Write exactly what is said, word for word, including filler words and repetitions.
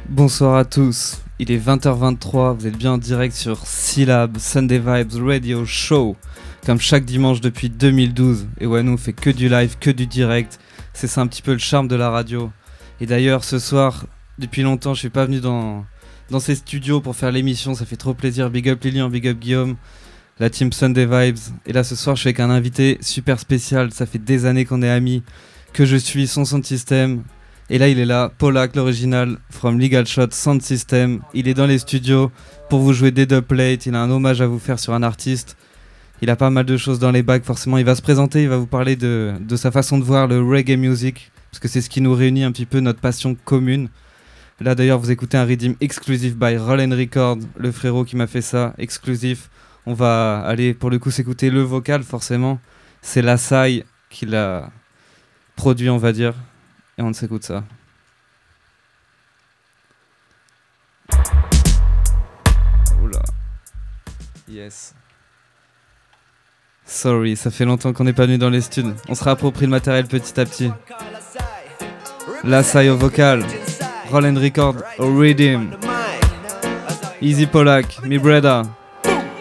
Bonsoir à tous, il est vingt heures vingt-trois, vous êtes bien en direct sur Syllab, Sunday Vibes Radio Show, comme chaque dimanche depuis deux mille douze. Et ouais, nous on fait que du live, que du direct, c'est ça un petit peu le charme de la radio. Et d'ailleurs ce soir, depuis longtemps je suis pas venu dans, dans ces studios pour faire l'émission, ça fait trop plaisir. Big up Lilian, big up Guillaume, la team Sunday Vibes. Et là ce soir je suis avec un invité super spécial, ça fait des années qu'on est amis, que je suis son sound system. Et là il est là, Polak l'original from Legal Shot Sound System. Il est dans les studios pour vous jouer des dubplates. Il a un hommage à vous faire sur un artiste. Il a pas mal de choses dans les bacs forcément. Il va se présenter, il va vous parler de, de sa façon de voir le reggae music, parce que c'est ce qui nous réunit un petit peu, notre passion commune. Là d'ailleurs vous écoutez un redeem exclusif by Roll and Record, le frérot qui m'a fait ça, exclusif. On va aller pour le coup s'écouter le vocal forcément. C'est Lasai qui l'a produit on va dire. Et on s'écoute ça. Oula. Yes. Sorry, ça fait longtemps qu'on n'est pas venu dans les studs. On se réapproprie le matériel petit à petit. Lasai au vocal. Roll and Record au rhythm. Easy Polak, mi brother.